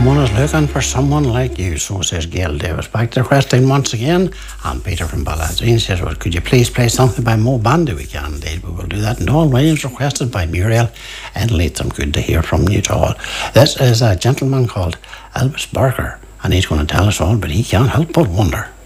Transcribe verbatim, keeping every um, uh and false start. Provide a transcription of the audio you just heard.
Someone is looking for someone like you, so says Gail Davis. Back to requesting once again, and Peter from Balladzine says, well, could you please play something by Mo Bandy? We can indeed, we will do that. And Dawn Williams requested by Muriel and Leitham. Good to hear from you to all. This is a gentleman called Elvis Barker, and he's going to tell us all, but he can't help but wonder.